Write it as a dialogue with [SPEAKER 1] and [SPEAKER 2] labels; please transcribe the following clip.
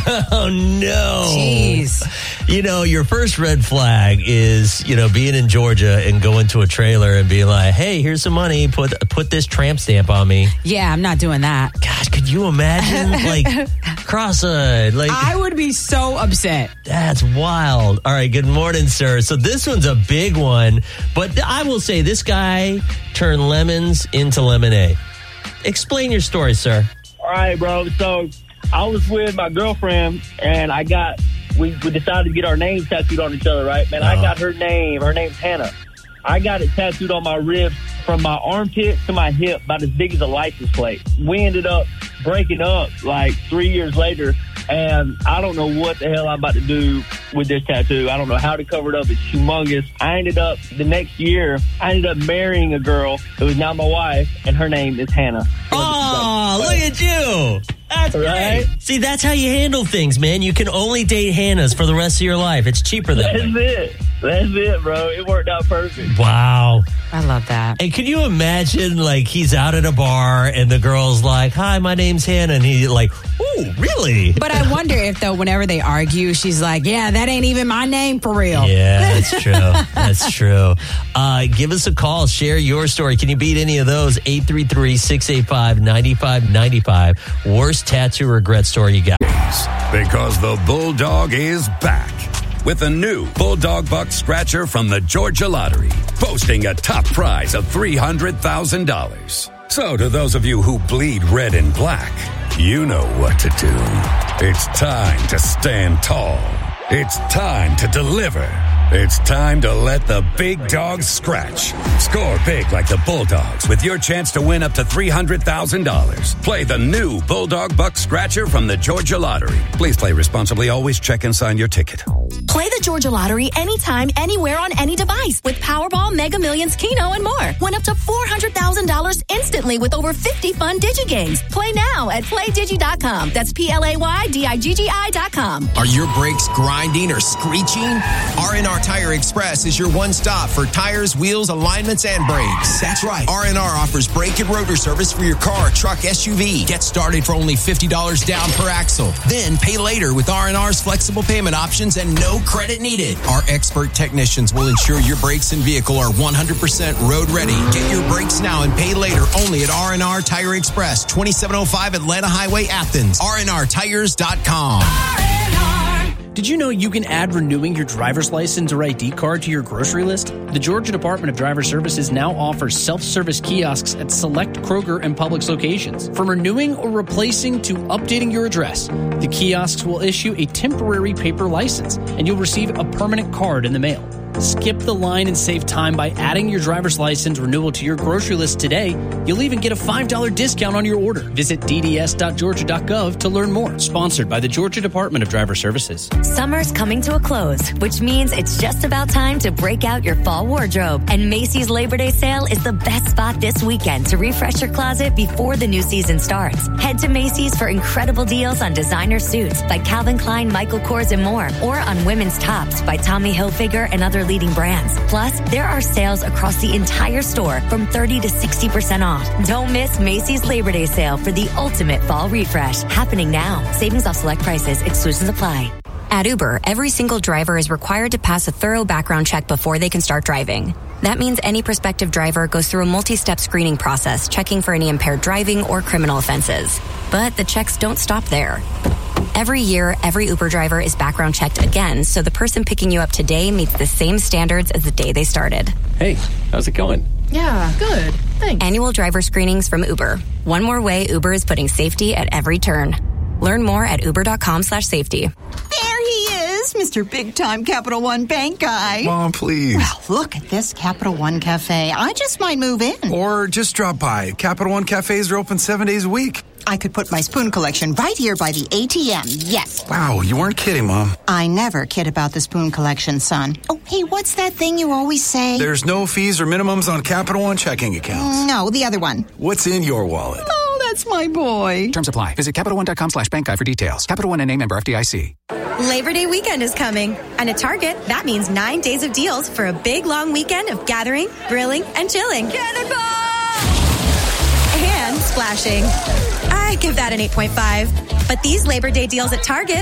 [SPEAKER 1] Oh, no.
[SPEAKER 2] Jeez.
[SPEAKER 1] Your first red flag is, being in Georgia and going to a trailer and being like, hey, here's some money. Put this tramp stamp on me.
[SPEAKER 2] Yeah, I'm not doing that.
[SPEAKER 1] Gosh, could you imagine? Cross-eyed.
[SPEAKER 2] I would be so upset.
[SPEAKER 1] That's wild. All right, good morning, sir. So this one's a big one, but I will say this guy turned lemons into lemonade. Explain your story, sir.
[SPEAKER 3] All right, bro. So I was with my girlfriend, and we decided to get our names tattooed on each other, right? Man, I got her name. Her name's Hannah. I got it tattooed on my ribs from my armpit to my hip, about as big as a license plate. We ended up breaking up 3 years later, and I don't know what the hell I'm about to do with this tattoo. I don't know how to cover it up. It's humongous. The next year, I ended up marrying a girl who is now my wife, and her name is Hannah.
[SPEAKER 1] Oh, look at you. That's right. See, that's how you handle things, man. You can only date Hannahs for the rest of your life. It's cheaper than
[SPEAKER 3] That's it, bro. It worked out perfect.
[SPEAKER 1] Wow.
[SPEAKER 2] I love that.
[SPEAKER 1] And can you imagine, he's out at a bar and the girl's like, hi, my name's Hannah. And he's like, ooh, really?
[SPEAKER 2] But I wonder if, though, whenever they argue, she's like, yeah, that ain't even my name for real.
[SPEAKER 1] Yeah, that's true. That's true. Give us a call. Share your story. Can you beat any of those? 833-685-9595. Worst tattoo regret story you got.
[SPEAKER 4] Because the Bulldog is back with a new Bulldog Buck Scratcher from the Georgia Lottery, boasting a top prize of $300,000. So to those of you who bleed red and black, you know what to do. It's time to stand tall. It's time to deliver. It's time to let the big dogs scratch. Score big like the Bulldogs with your chance to win up to $300,000. Play the new Bulldog Buck Scratcher from the Georgia Lottery. Please play responsibly. Always check and sign your ticket.
[SPEAKER 5] Play the Georgia Lottery anytime, anywhere on any device with Powerball, Mega Millions, Keno, and more. Win up to $400,000 instantly with over 50 fun DigiGames. Play now at PlayDigi.com. That's PlayDigi.com.
[SPEAKER 6] Are your brakes grinding or screeching? R&R Tire Express is your one-stop for tires, wheels, alignments, and brakes. That's right. R&R offers brake and rotor service for your car, truck, SUV. Get started for only $50 down per axle. Then pay later with R&R's flexible payment options and no credit needed. Our expert technicians will ensure your brakes and vehicle are 100% road ready. Get your brakes now and pay later only at R&R Tire Express, 2705 Atlanta Highway, Athens. RNRTires.com.
[SPEAKER 7] Did you know you can add renewing your driver's license or ID card to your grocery list? The Georgia Department of Driver Services now offers self-service kiosks at select Kroger and Publix locations. From renewing or replacing to updating your address, the kiosks will issue a temporary paper license, and you'll receive a permanent card in the mail. Skip the line and save time by adding your driver's license renewal to your grocery list today. You'll even get a $5 discount on your order. Visit dds.georgia.gov to learn more. Sponsored by the Georgia Department of Driver Services.
[SPEAKER 5] Summer's coming to a close, which means it's just about time to break out your fall wardrobe. And Macy's Labor Day sale is the best spot this weekend to refresh your closet before the new season starts. Head to Macy's for incredible deals on designer suits by Calvin Klein, Michael Kors, and more, or on women's tops by Tommy Hilfiger and other leading brands. Plus, there are sales across the entire store from 30 to 60% off. Don't miss Macy's Labor Day sale for the ultimate fall refresh. Happening now. Savings off select prices. Exclusions apply. At Uber, every single driver is required to pass a thorough background check before they can start driving. That means any prospective driver goes through a multi-step screening process, checking for any impaired driving or criminal offenses. But the checks don't stop there. Every year, every Uber driver is background checked again, so the person picking you up today meets the same standards as the day they started.
[SPEAKER 7] Hey, how's it going?
[SPEAKER 8] Yeah, good. Thanks.
[SPEAKER 5] Annual driver screenings from Uber. One more way Uber is putting safety at every turn. Learn more at uber.com/safety.
[SPEAKER 9] There he is, Mr. Big Time Capital One Bank guy.
[SPEAKER 10] Mom, please.
[SPEAKER 9] Well, look at this Capital One Cafe. I just might move in.
[SPEAKER 10] Or just drop by. Capital One Cafes are open 7 days a week.
[SPEAKER 9] I could put my spoon collection right here by the ATM. Yes.
[SPEAKER 10] Wow, you weren't kidding, Mom.
[SPEAKER 9] I never kid about the spoon collection, son. Oh, hey, what's that thing you always say?
[SPEAKER 10] There's no fees or minimums on Capital One checking accounts.
[SPEAKER 9] No, the other one.
[SPEAKER 10] What's in your wallet?
[SPEAKER 9] Oh, that's my boy.
[SPEAKER 11] Terms apply. Visit CapitalOne.com/bank guide for details. Capital One and member FDIC.
[SPEAKER 5] Labor Day weekend is coming. And at Target, that means 9 days of deals for a big, long weekend of gathering, grilling, and chilling. And splashing. I give that an 8.5. But these Labor Day deals at Target